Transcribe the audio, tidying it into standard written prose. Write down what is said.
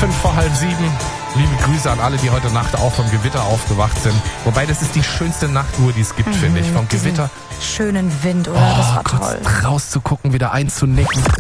7:05. Liebe Grüße an alle, die heute Nacht auch vom Gewitter aufgewacht sind. Wobei, das ist die schönste Nachtruhe, die es gibt, finde ich. Vom Gewitter. Schönen Wind, oder? Das war kurz toll. rauszugucken, wieder einzunicken.